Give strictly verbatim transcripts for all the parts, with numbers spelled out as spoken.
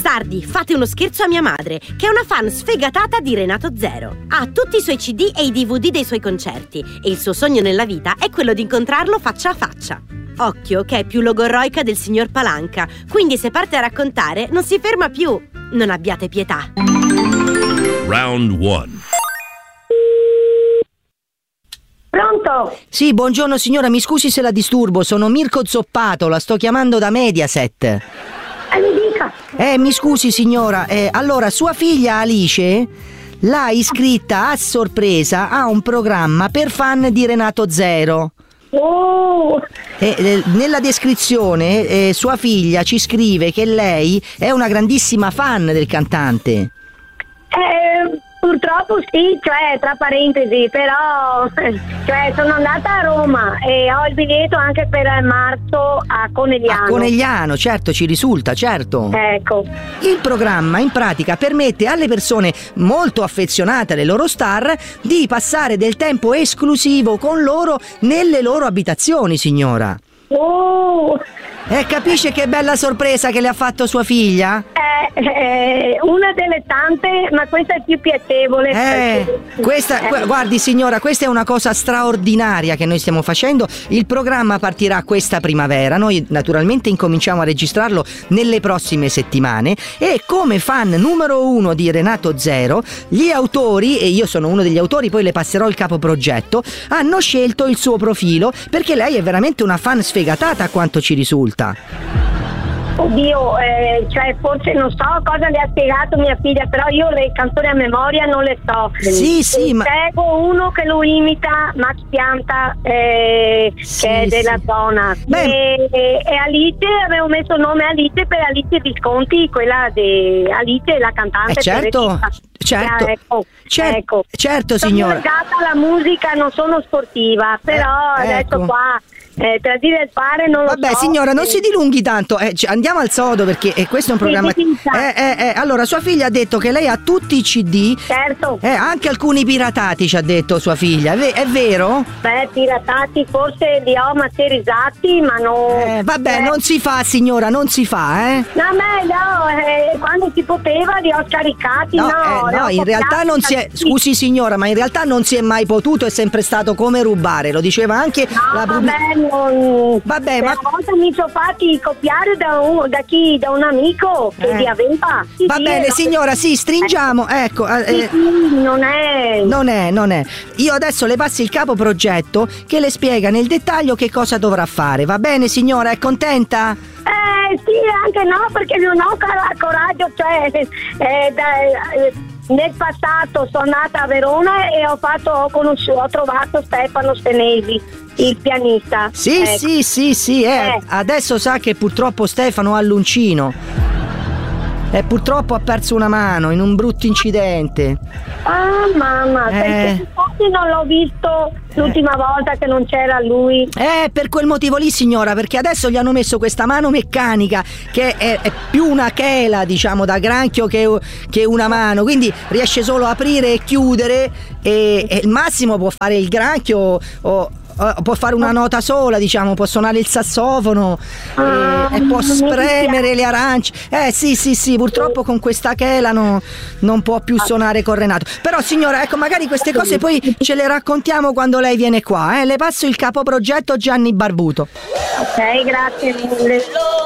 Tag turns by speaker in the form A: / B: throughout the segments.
A: Bastardi, fate uno scherzo a mia madre, che è una fan sfegatata di Renato Zero. Ha tutti i suoi C D e i D V D dei suoi concerti e il suo sogno nella vita è quello di incontrarlo faccia a faccia. Occhio che è più logorroica del signor Palanca, quindi se parte a raccontare non si ferma più. Non abbiate pietà.
B: Round one.
C: Pronto?
D: Sì, buongiorno signora, mi scusi se la disturbo, sono Mirko Zoppato, la sto chiamando da Mediaset.
C: Eh, mi dica.
D: Eh, mi scusi signora, eh, allora sua figlia Alice l'ha iscritta a sorpresa a un programma per fan di Renato Zero.
C: Oh.
D: Eh, eh, nella descrizione eh, sua figlia ci scrive che lei è una grandissima fan del cantante.
C: Eh, purtroppo sì, cioè tra parentesi, però cioè sono andata a Roma e ho il biglietto anche per marzo a Conegliano.
D: A Conegliano, certo, ci risulta, certo.
C: Ecco.
D: Il programma in pratica permette alle persone molto affezionate alle loro star di passare del tempo esclusivo con loro nelle loro abitazioni, signora.
C: Oh.
D: E capisce che bella sorpresa che le ha fatto sua figlia?
C: Eh, eh, una delle tante, ma questa è più piacevole.
D: Eh, questa,
C: eh.
D: guardi signora, questa è una cosa straordinaria che noi stiamo facendo. Il programma partirà questa primavera. Noi naturalmente incominciamo a registrarlo nelle prossime settimane e come fan numero uno di Renato Zero, gli autori, e io sono uno degli autori, poi le passerò il capoprogetto, hanno scelto il suo profilo perché lei è veramente una fan sfegatata a quanto ci risulta.
C: Oddio, eh, cioè forse non so cosa le ha spiegato mia figlia, però io le canzoni a memoria non le so.
D: Sì, sì, ma
C: seguo uno che lo imita, Max Pianta, eh,
D: sì,
C: che è della
D: sì.
C: zona.
D: Beh,
C: e, e, e Alice, avevo messo il nome Alice per Alice Visconti, quella di Alice, la cantante.
D: Eh, certo, certo,
C: ah, ecco,
D: cer-
C: ecco.
D: certo
C: sono
D: signora.
C: Sono legata alla musica, non sono sportiva, però
D: Eh,
C: adesso
D: ecco.
C: qua Eh, tra dire e fare non lo
D: Vabbè
C: so.
D: signora, non si dilunghi tanto, eh, cioè, andiamo al sodo perché eh, questo è un programma.
C: Sì, sì, sì.
D: Eh, eh, eh, allora sua figlia ha detto che lei ha tutti i C D.
C: Certo.
D: Eh, anche alcuni piratati ci ha detto sua figlia, è, ve- è vero?
C: Beh, piratati forse li ho masterizzati, ma non.
D: Eh, vabbè,
C: eh.
D: non si fa signora, non si fa, eh.
C: No, me no, eh, quando si poteva li ho scaricati, no.
D: No, eh,
C: li
D: no,
C: ho
D: in realtà non si è.
C: copiati.
D: Scusi signora, ma in realtà non si è mai potuto, è sempre stato come rubare, lo diceva anche
C: No,
D: la
C: vabbè, non.
D: Vabbè, ma.
C: Una volta mi sono fatti copiare da un, da chi? Da un amico che
D: Eh.
C: li aveva. Sì,
D: Va
C: sì,
D: bene
C: ero-
D: signora, sì, stringiamo, ecco. eh,
C: Sì,
D: eh,
C: sì, non è.
D: Non è, non è. Io adesso le passi il capo progetto che le spiega nel dettaglio che cosa dovrà fare. Va bene signora, è contenta?
C: Eh sì, anche no, perché non ho cor- coraggio, cioè eh, da- eh, nel passato sono nata a Verona e ho fatto, ho conosciuto, ho trovato Stefano Senesi, il pianista.
D: Sì,
C: Ecco.
D: sì, sì, sì, eh.
C: Eh.
D: Adesso sa che purtroppo Stefano ha l'uncino. E purtroppo ha perso una mano in un brutto incidente.
C: Ah mamma,
D: Eh.
C: perché infatti non l'ho visto l'ultima volta che non c'era lui.
D: Eh, per quel motivo lì signora, perché adesso gli hanno messo questa mano meccanica che è, è più una chela, diciamo, da granchio che, che una mano, quindi riesce solo a aprire e chiudere e, e il massimo può fare il granchio o, o può fare una nota sola, diciamo, può suonare il sassofono
C: Ah,
D: e, e può
C: mi
D: spremere
C: dispiace.
D: le arance. Eh sì sì sì, purtroppo con questa chela no, non può più suonare con Renato. Però signora, ecco, magari queste cose poi ce le raccontiamo quando lei viene qua, eh. Le passo il capoprogetto Gianni Barbuto.
C: Ok, grazie mille.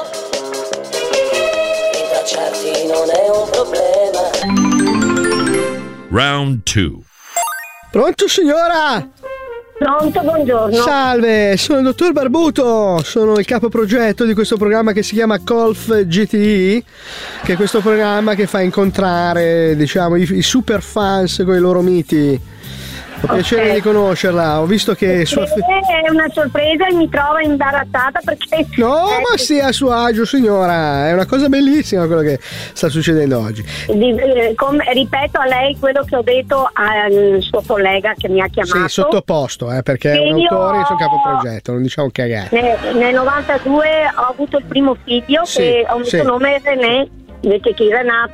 E: Rintracciarti non è un problema.
B: Round two.
F: Pronto signora?
C: Pronto, buongiorno.
F: Salve, sono il dottor Barbuto, sono il capoprogetto di questo programma che si chiama Golf G T E, che è questo programma che fa incontrare, diciamo, i, i super fans con i loro miti. Ho piacere di conoscerla, ho visto che sua fi-
C: È una sorpresa e mi trovo imbarazzata perché.
F: No,
C: eh,
F: ma sia a suo agio signora, è una cosa bellissima quello che sta succedendo oggi.
C: di- eh, com- ripeto a lei quello che ho detto al suo collega che mi ha chiamato.
F: Sì, sottoposto, eh, perché è un
C: Io-
F: autore e sono capoprogetto, non diciamo cagare.
C: Nel, nel novantadue ho avuto il primo figlio
F: Sì,
C: che ho messo
F: sì.
C: il nome René invece che Renato,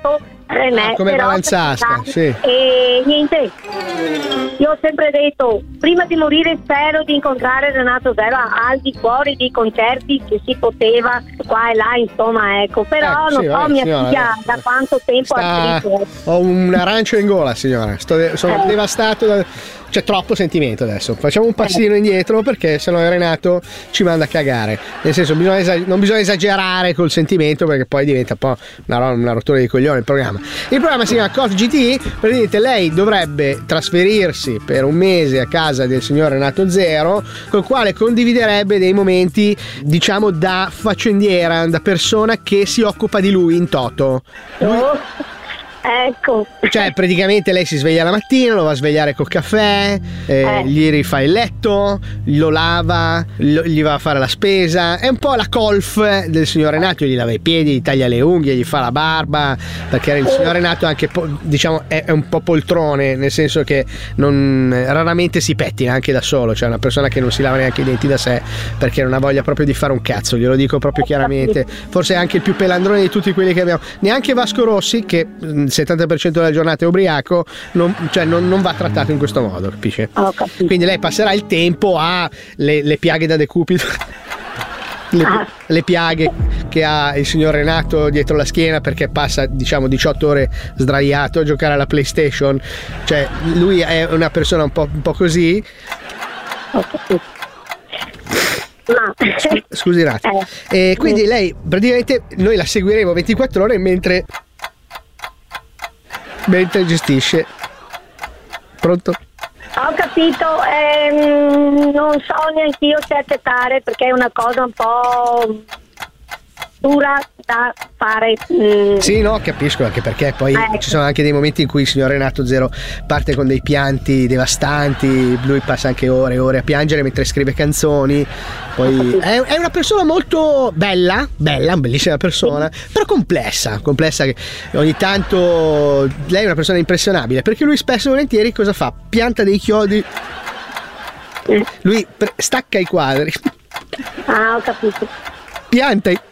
C: René,
F: Ah, come
C: però,
F: Balanzasca, sì.
C: E niente, io ho sempre detto, prima di morire spero di incontrare Renato Zero al di fuori di concerti che si poteva qua e là, insomma, ecco. Però
F: Eh,
C: non
F: sì,
C: so
F: vabbè,
C: mia
F: signora,
C: figlia
F: eh.
C: da quanto tempo
F: Sta-
C: ha scritto.
F: Ho un arancio in gola, signora. Sto de- sono
C: Eh.
F: devastato. Da- C'è troppo sentimento adesso. Facciamo un passino indietro perché sennò Renato ci manda a cagare. Nel senso, bisogna esa- non bisogna esagerare col sentimento perché poi diventa un po' una, ro- una rottura di coglioni il programma. Il programma si chiama Golf G T E. Praticamente lei dovrebbe trasferirsi per un mese a casa del signor Renato Zero, col quale condividerebbe dei momenti, diciamo, da faccendiera, da persona che si occupa di lui in toto.
C: Oh, ecco.
F: Cioè, praticamente lei si sveglia la mattina, lo va a svegliare col caffè, eh,
C: Eh.
F: gli rifà il letto, lo lava, lo- gli va a fare la spesa. È un po' la colf del signor Renato, gli lava i piedi, gli taglia le unghie, gli fa la barba, perché il signor Renato è anche, po- diciamo, è, è un po' poltrone, nel senso che non, raramente si pettina anche da solo, cioè una persona che non si lava neanche i denti da sé perché non ha voglia proprio di fare un cazzo, glielo dico proprio chiaramente. Forse è anche il più pelandrone di tutti quelli che abbiamo. Neanche Vasco Rossi, che il settanta per cento della giornata è ubriaco, non, cioè non, non va trattato in questo modo, capisce?
C: Ho capito.
F: Quindi lei passerà il tempo a le, le piaghe da decupito. Le,
C: Ah.
F: le piaghe che ha il signor Renato dietro la schiena perché passa, diciamo, diciotto ore sdraiato a giocare alla PlayStation. Cioè lui è una persona un po', un po' così.
C: Ho capito. Ma
F: Scusi un attimo.
C: Eh.
F: E quindi lei praticamente noi la seguiremo ventiquattro ore mentre mentre gestisce. Pronto?
C: Ho capito, ehm, non so neanche io se accettare perché è una cosa un po' dura da fare. mm.
F: Sì, no, capisco, anche perché poi
C: Ecco.
F: ci sono anche dei momenti in cui il signor Renato Zero parte con dei pianti devastanti, lui passa anche ore e ore a piangere mentre scrive canzoni. Poi è, è una persona molto bella, bella, bellissima persona, però complessa, complessa che ogni tanto lei è una persona impressionabile, perché lui spesso e volentieri cosa fa? Pianta dei chiodi. Lui pre- stacca i quadri,
C: Ah, ho capito.
F: pianta i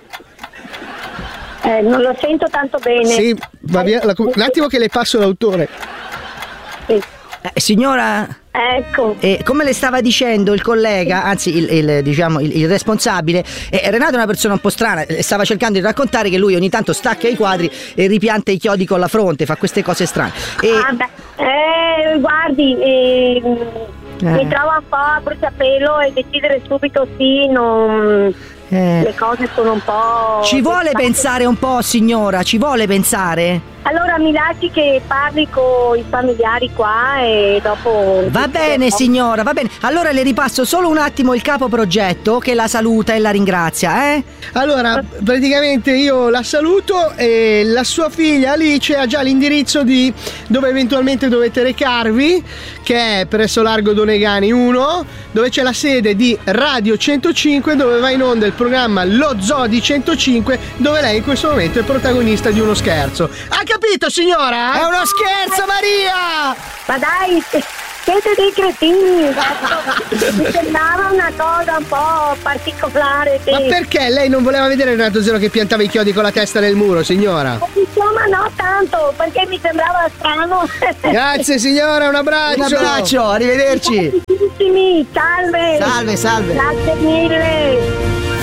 C: Eh, non lo sento tanto bene.
F: Sì, va via. la- un attimo che le passo l'autore.
C: Sì.
D: Eh, signora,
C: Ecco.
D: eh, come le stava dicendo il collega, anzi il, il, diciamo, il, il responsabile, eh, Renato è una persona un po' strana, eh, stava cercando di raccontare che lui ogni tanto stacca i quadri e ripianta i chiodi con la fronte, fa queste cose strane. E,
C: Ah, beh, eh, guardi, ehm, mi trovo un po' a bruciapelo e decidere subito sì, non...
D: eh,
C: le cose sono un po'...
D: ci vuole pensare un po', signora, ci vuole pensare?
C: Allora mi lasci che parli con i familiari qua e dopo...
D: Va bene signora, va bene. Allora le ripasso solo un attimo il capo progetto che la saluta e la ringrazia, eh?
F: Allora, praticamente io la saluto e la sua figlia Alice ha già l'indirizzo di dove eventualmente dovete recarvi, che è presso Largo Donegani uno, dove c'è la sede di Radio centocinque, dove va in onda il programma Lo Zoo di centocinque, dove lei in questo momento è protagonista di uno scherzo. Ha capito, signora?
D: È uno scherzo, Maria!
C: Ma dai, siete dei cretini! Mi sembrava una cosa un po' particolare.
F: Ma
C: Che...
F: perché lei non voleva vedere Renato Zero che piantava i chiodi con la testa nel muro, signora?
C: Insomma no tanto, perché mi sembrava strano.
F: Grazie signora, un abbraccio.
D: Un abbraccio, arrivederci!
C: Carissimi, salve!
D: Salve, salve!
C: Grazie mille!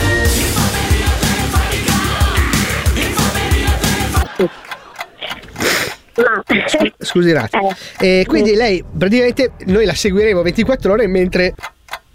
C: Ma...
F: Scusi un attimo.
C: Eh.
F: E quindi lei praticamente noi la seguiremo ventiquattro ore mentre